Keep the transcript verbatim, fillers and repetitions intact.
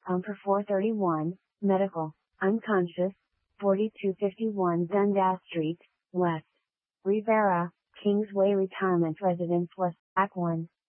Pumper four thirty-one, medical, unconscious, forty-two fifty-one Dundas Street, West. Rivera, Kingsway Retirement Residence West, Act one.